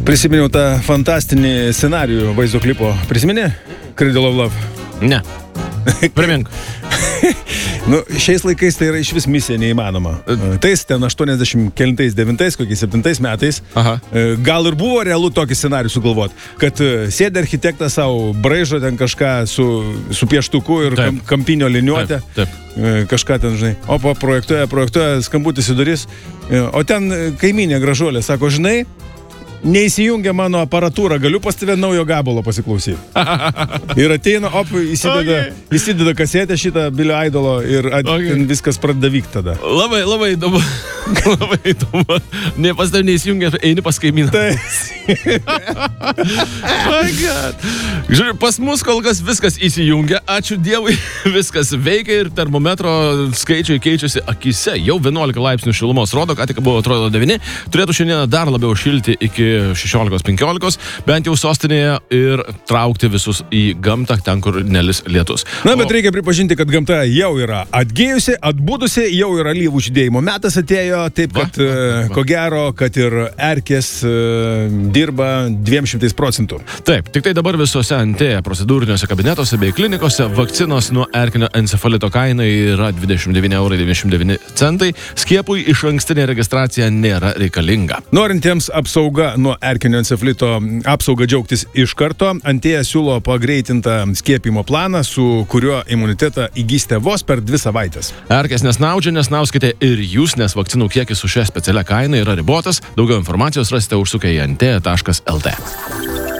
Prisiminiau tą fantastinį scenarijų vaizdo klipo. Prisimeni? Cradle of Love? Ne. Primink. Šiais laikais tai yra iš vis misija neįmanoma. Tais ten 89, kokiais 7 metais. Aha. Gal ir buvo realu tokį scenarijų sugalvot, kad sėdė architektas savo, braižo ten kažką su pieštuku ir kampinio liniuotę. Taip. Kažką ten, žinai. O projektuoja skambutis į duris. O ten kaimynė gražuolė sako, žinai, neįsijungia mano aparatūra, galiu pas tave naujo gabalo pasiklausyti. Ir ateina, įsideda kasetę šitą Billy Idolo ir viskas pradeda vykti tada. Labai įdomu. Labai įdomu. Ne pas tave neįsijungia, eini pas kaimyną. My God. Žiūrėjau, pas mus kol kas viskas įsijungia, ačiū Dievui, viskas veikia ir termometro skaičiai keičiasi akise. Jau 11 laipsnių šilumos rodo, ką tik buvo atrodo 9, turėtų šiandieną dar labiau šilti iki 16-15, bent jau sostinėje ir traukti visus į gamtą, ten, kur nelis lietus. Bet reikia pripažinti, kad gamta jau yra atgėjusi, atbudusi, jau yra alyvų žydėjimo metas atėjo, taip kad ko gero, kad ir erkės dirba 200%. Taip, tik tai dabar visose Antėje procedūriniuose kabinetuose bei klinikose vakcinos nuo erkinio encefalito kaina yra 29,99 €. Skiepui išankstinė registracija nėra reikalinga. Norintiems apsauga nuo erkinio encefalito apsaugą džiaugtis iš karto, Antėja siūlo pagreitintą skiepimo planą, su kuriuo imunitetą įgysite vos per 2 savaitės. Erkės nesnaudžia, nesnauskite ir jūs, nes vakcinų kiekis su šia specialia kaina yra ribotas. Daugiau informacijos rasite užsukę į antėja.lt.